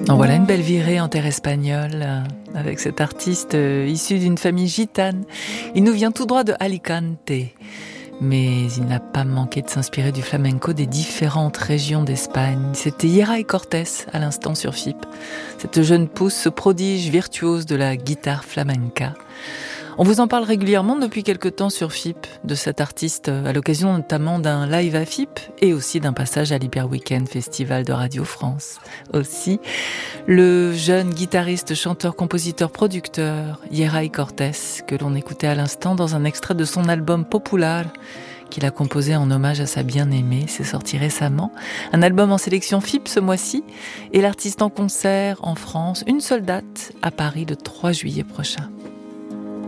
En voilà une belle virée en terre espagnole avec cet artiste issu d'une famille gitane. Il nous vient tout droit de Alicante, mais il n'a pas manqué de s'inspirer du flamenco des différentes régions d'Espagne. C'était Yeray Cortés à l'instant sur FIP. Cette jeune pousse, ce prodige virtuose de la guitare flamenca. On vous en parle régulièrement depuis quelque temps sur FIP, de cet artiste, à l'occasion notamment d'un live à FIP et aussi d'un passage à l'Hyper Weekend Festival de Radio France. Aussi, le jeune guitariste, chanteur, compositeur, producteur, Yeray Cortés, que l'on écoutait à l'instant dans un extrait de son album Popular, qu'il a composé en hommage à sa bien-aimée, c'est sorti récemment. Un album en sélection FIP ce mois-ci, et l'artiste en concert en France, une seule date, à Paris le 3 juillet prochain.